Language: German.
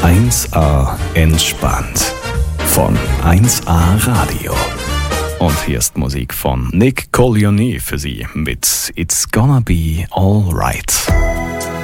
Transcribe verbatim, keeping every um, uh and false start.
eins a entspannt von eins a Radio. Und hier ist Musik von Nick Collioni für Sie mit It's Gonna Be Alright.